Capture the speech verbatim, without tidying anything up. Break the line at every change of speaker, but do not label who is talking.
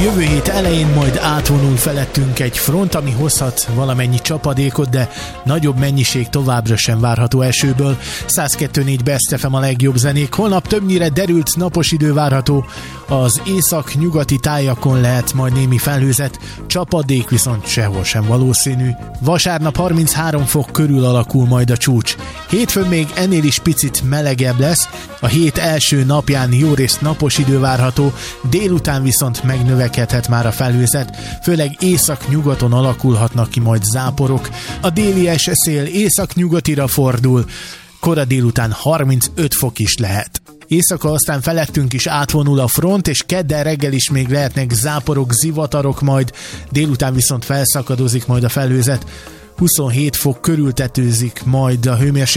Jövő hét elején majd átvonul felettünk egy front, ami hozhat valamennyi csapadékot, de nagyobb mennyiség továbbra sem várható esőből. száz kettő pont négy Best ef em a legjobb zenék. Holnap többnyire derült napos idő várható, az észak-nyugati tájakon lehet majd némi felhőzet, csapadék viszont sehol sem valószínű. Vasárnap harminchárom fok körül alakul majd a csúcs. Hétfőn még ennél is picit melegebb lesz, a hét első napján jórészt napos idő várható, délután viszont megnövekedhet már a felhőzet, főleg észak-nyugaton alakulhatnak ki majd záporok. A déli esőszél észak-nyugatira fordul, kora délután harmincöt fok is lehet. Éjszaka aztán felettünk is átvonul a front, és kedden reggel is még lehetnek záporok, zivatarok, majd délután viszont felszakadozik majd a felhőzet. huszonhét fok körül tetőzik majd a hőmérséklet.